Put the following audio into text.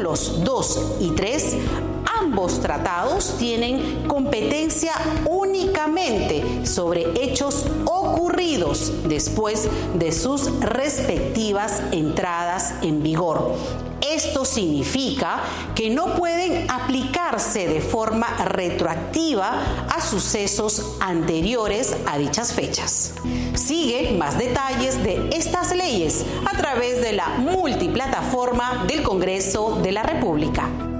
artículos 2 y 3, ambos tratados tienen competencia únicamente sobre hechos ocurridos después de sus respectivas entradas en vigor. Esto significa que no pueden aplicarse de forma retroactiva a sucesos anteriores a dichas fechas. Sigue más detalles de estas leyes a través de la multiplataforma del Congreso de la República.